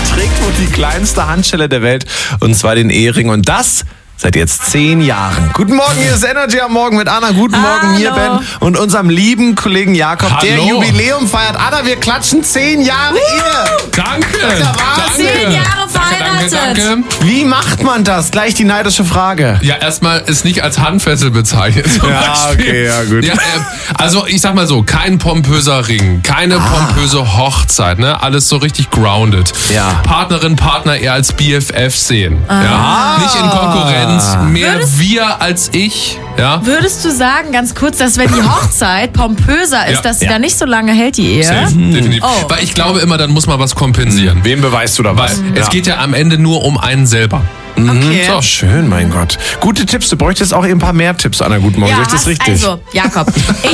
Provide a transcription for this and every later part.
Er trägt wohl die kleinste Handschelle der Welt, und zwar den Ehering. Und das seit jetzt 10 Jahren. Guten Morgen, hier ist Energy am Morgen mit Anna. Guten Morgen, hier Ben und unserem lieben Kollegen Jakob, der Jubiläum feiert. Anna, wir klatschen 10 Jahre Ehe. Danke. Das ist ja Wahnsinn. 10 Jahre verheiratet. Danke. Wie macht man das? Gleich die neidische Frage. Ja, erstmal ist nicht als Handfessel bezeichnet. Ja, okay, ja gut. Ja, also ich sag mal so, kein pompöser Ring, keine pompöse Hochzeit, ne? Alles so richtig grounded. Ja. Partnerin, Partner eher als BFF sehen. Ja? Nicht in Konkurrenz, mehr wir als ich. Ja? Würdest du sagen, ganz kurz, dass wenn die Hochzeit pompöser ist, dass sie da nicht so lange hält, die Ehe? Safe, definitiv. Oh. Weil ich glaube immer, dann muss man was kompensieren. Wem beweist du da Weil was? es geht ja am Ende nur um einen selber. Okay. So schön, mein Gott. Gute Tipps. Du bräuchtest auch eben ein paar mehr Tipps, Anna. Guten Morgen. Sehe ich das richtig? Also, Jakob,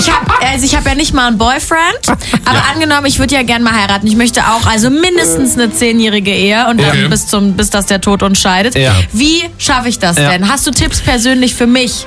ich hab ja nicht mal einen Boyfriend, aber angenommen, ich würde ja gerne mal heiraten. Ich möchte auch mindestens eine 10-jährige Ehe und dann bis dass der Tod uns scheidet. Ja. Wie schaffe ich das denn? Hast du Tipps persönlich für mich?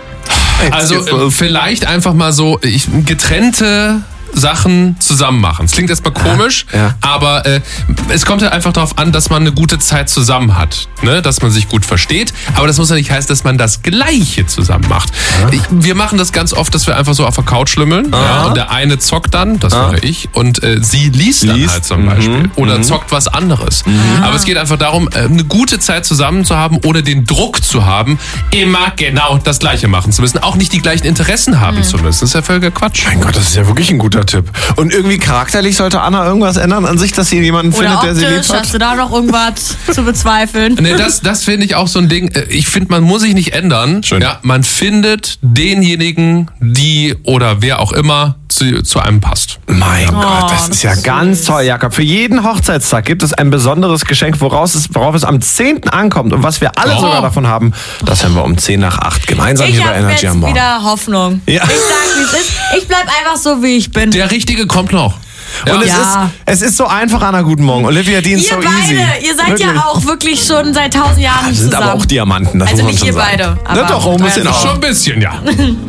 Also vielleicht einfach mal so getrennte Sachen zusammen machen. Es klingt erstmal komisch, aber es kommt halt einfach darauf an, dass man eine gute Zeit zusammen hat, ne? Dass man sich gut versteht, aber das muss ja nicht heißen, dass man das Gleiche zusammen macht. Wir machen das ganz oft, dass wir einfach so auf der Couch schlümmeln und der eine zockt dann, das wäre ich, und sie liest dann halt zum Beispiel oder zockt was anderes. Aber es geht einfach darum, eine gute Zeit zusammen zu haben, ohne den Druck zu haben, immer genau das Gleiche machen zu müssen, auch nicht die gleichen Interessen haben zu müssen. Das ist ja völliger Quatsch. Mein Gott, das ist ja wirklich ein guter Tipp. Und irgendwie charakterlich sollte Anna irgendwas ändern an sich, dass sie jemanden findet, der sie lieb hat? Hast du da noch irgendwas zu bezweifeln? Nee, das finde ich auch so ein Ding. Ich finde, man muss sich nicht ändern. Schön. Ja, man findet denjenigen, die oder wer auch immer zu einem passt. Mein Gott, das ist ja ganz toll, Jakob. Für jeden Hochzeitstag gibt es ein besonderes Geschenk, worauf es am 10. ankommt. Und was wir alle sogar davon haben, das hören wir um 7:50 gemeinsam hier bei Energy am Morgen. Ich habe jetzt wieder Hoffnung. Ja. Ich sag, wie es ist. Ich bleib einfach so, wie ich bin. Der Richtige kommt noch. Ja. Und es ist so einfach, Anna. Guten Morgen. Olivia Dean, so easy. Ihr seid Wirklich. ja auch wirklich schon seit 1000 Jahren Das sind zusammen. aber auch Diamanten, das Also muss man nicht schon ihr sagen. beide. Na doch, ein bisschen auch. Schon ein bisschen, ja.